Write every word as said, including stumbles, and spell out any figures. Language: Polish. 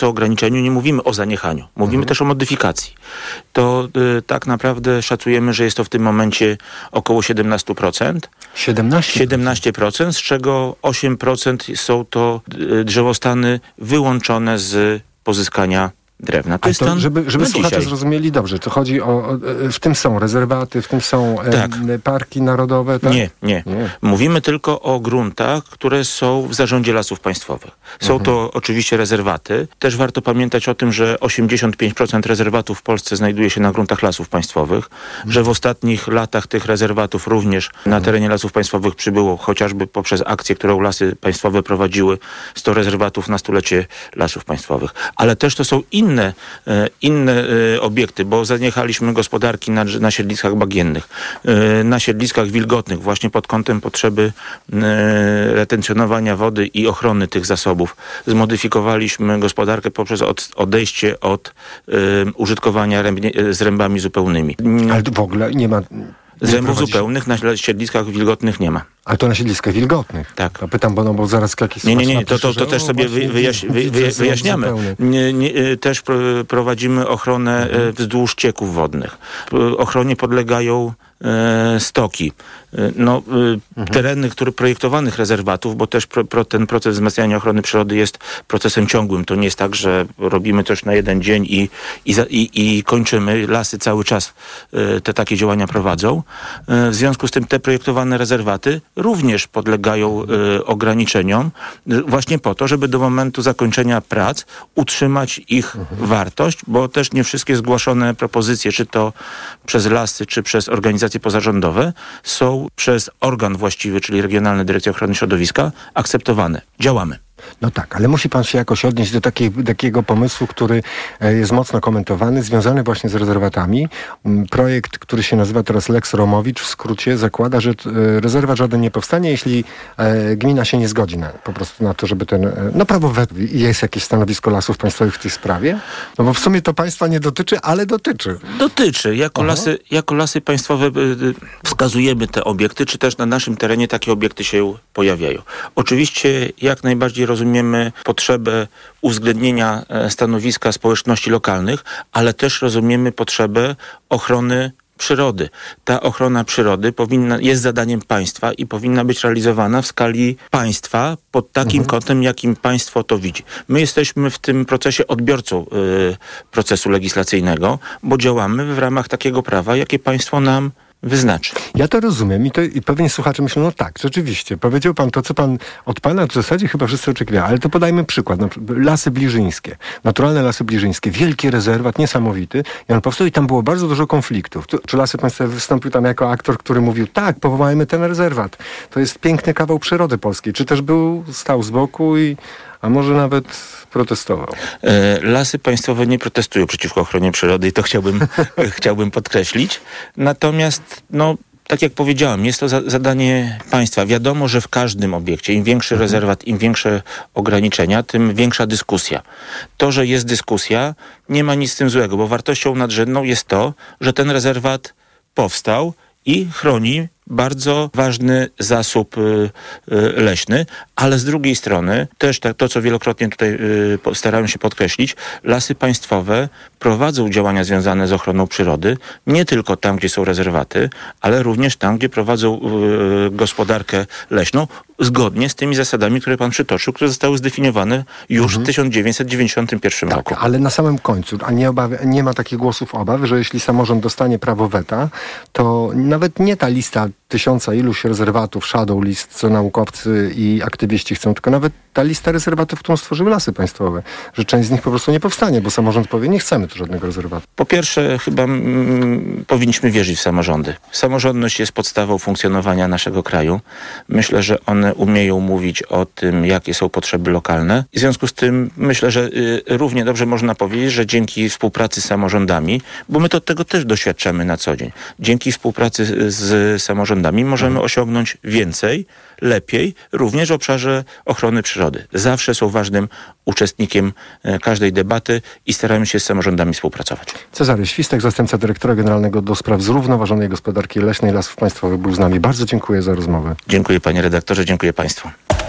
to ograniczeniu nie mówimy o zaniechaniu, mówimy mhm. też o modyfikacji. To y, tak naprawdę szacujemy, że jest to w tym momencie około siedemnaście procent. siedemnaście procent? siedemnaście procent, z czego osiem procent są to y, drzewostany wyłączone z pozyskania drewna. To A jest to, stan żeby, żeby na słuchacze dzisiaj. zrozumieli dobrze, to chodzi o, o... W tym są rezerwaty, w tym są Tak. e, parki narodowe, tak? Nie, nie, nie. Mówimy tylko o gruntach, które są w zarządzie Lasów Państwowych. Są mhm. to oczywiście rezerwaty. Też warto pamiętać o tym, że osiemdziesiąt pięć procent rezerwatów w Polsce znajduje się na gruntach Lasów Państwowych, mhm. że w ostatnich latach tych rezerwatów również mhm. na terenie Lasów Państwowych przybyło, chociażby poprzez akcję, którą Lasy Państwowe prowadziły, sto rezerwatów na stulecie Lasów Państwowych. Ale też to są inne Inne, inne obiekty, bo zaniechaliśmy gospodarki na, na siedliskach bagiennych, na siedliskach wilgotnych, właśnie pod kątem potrzeby retencjonowania wody i ochrony tych zasobów. Zmodyfikowaliśmy gospodarkę poprzez od, odejście od um, użytkowania rębnie, zrębami zupełnymi. Ale w ogóle nie ma... Zrębów zupełnych na siedliskach wilgotnych nie ma. Ale to na siedliskach wilgotnych? Tak. To pytam, bo, no, bo zaraz jakiś... Nie, nie, nie, to, to, to też sobie wyjaś, wy, wy, wyjaśniamy. Nie, nie, też prowadzimy ochronę mhm. wzdłuż cieków wodnych. Ochronie podlegają e, stoki. No, mhm. tereny, które projektowanych rezerwatów, bo też pro, pro, ten proces wzmacniania ochrony przyrody jest procesem ciągłym. To nie jest tak, że robimy coś na jeden dzień i, i, i, i kończymy. Lasy cały czas e, te takie działania prowadzą. E, w związku z tym te projektowane rezerwaty również podlegają e, ograniczeniom e, właśnie po to, żeby do momentu zakończenia prac utrzymać ich mhm. wartość, bo też nie wszystkie zgłaszane propozycje, czy to przez lasy, czy przez organizacje pozarządowe, są przez organ właściwy, czyli Regionalna Dyrekcja Ochrony Środowiska, akceptowane. Działamy. No tak, ale musi pan się jakoś odnieść do takiej, takiego pomysłu, który jest mocno komentowany, związany właśnie z rezerwatami. Projekt, który się nazywa teraz Lex Romowicz, w skrócie zakłada, że rezerwat żaden nie powstanie, jeśli gmina się nie zgodzi na, po prostu na to, żeby ten... No prawo jest jakieś stanowisko Lasów Państwowych w tej sprawie? No bo w sumie to państwa nie dotyczy, ale dotyczy. Dotyczy. Jako, lasy, jako lasy państwowe wskazujemy te obiekty, czy też na naszym terenie takie obiekty się pojawiają. Oczywiście jak najbardziej rozumiemy potrzebę uwzględnienia stanowiska społeczności lokalnych, ale też rozumiemy potrzebę ochrony przyrody. Ta ochrona przyrody powinna, jest zadaniem państwa i powinna być realizowana w skali państwa pod takim mhm. kątem, jakim państwo to widzi. My jesteśmy w tym procesie odbiorcą y, procesu legislacyjnego, bo działamy w ramach takiego prawa, jakie państwo nam wyznaczy. Ja to rozumiem i, to, i pewnie słuchacze myślą, no tak, rzeczywiście, powiedział pan to, co pan od pana w zasadzie chyba wszyscy oczekiwali, ale to podajmy przykład. No, lasy bliżyńskie, naturalne lasy bliżyńskie, wielki rezerwat, niesamowity, i on powstał i tam było bardzo dużo konfliktów. Tu, czy Lasy Państwowe wystąpił tam jako aktor, który mówił, tak, powołajmy ten rezerwat, to jest piękny kawał przyrody polskiej, czy też był, stał z boku i a może nawet protestował? Lasy Państwowe nie protestują przeciwko ochronie przyrody i to chciałbym, chciałbym podkreślić. Natomiast, no, tak jak powiedziałem, jest to za, zadanie państwa. Wiadomo, że w każdym obiekcie, im większy mhm. rezerwat, im większe ograniczenia, tym większa dyskusja. To, że jest dyskusja, nie ma nic z tym złego, bo wartością nadrzędną jest to, że ten rezerwat powstał i chroni bardzo ważny zasób y, y, leśny, ale z drugiej strony też tak, to, co wielokrotnie tutaj y, starałem się podkreślić, Lasy Państwowe prowadzą działania związane z ochroną przyrody, nie tylko tam, gdzie są rezerwaty, ale również tam, gdzie prowadzą y, gospodarkę leśną, zgodnie z tymi zasadami, które pan przytoczył, które zostały zdefiniowane już mhm. w tysiąc dziewięćset dziewięćdziesiątym pierwszym tak, roku. Ale na samym końcu, a nie, obawy, nie ma takich głosów obaw, że jeśli samorząd dostanie prawo weta, to nawet nie ta lista tysiąca iluś rezerwatów, shadow list, co naukowcy i aktywiści chcą, tylko nawet ta lista rezerwatów, którą stworzyły Lasy Państwowe, że część z nich po prostu nie powstanie, bo samorząd powie, nie chcemy tu żadnego rezerwatu. Po pierwsze, chyba mm, powinniśmy wierzyć w samorządy. Samorządność jest podstawą funkcjonowania naszego kraju. Myślę, że one umieją mówić o tym, jakie są potrzeby lokalne. I w związku z tym myślę, że y, równie dobrze można powiedzieć, że dzięki współpracy z samorządami, bo my to tego też doświadczamy na co dzień, dzięki współpracy z, z samorządami możemy mhm. osiągnąć więcej, lepiej, również w obszarze ochrony przyrody. Zawsze są ważnym uczestnikiem e, każdej debaty i staramy się z samorządami współpracować. Cezary Świstek, zastępca dyrektora generalnego do spraw zrównoważonej gospodarki leśnej Lasów Państwowych, był z nami. Bardzo dziękuję za rozmowę. Dziękuję panie redaktorze, dziękuję państwu.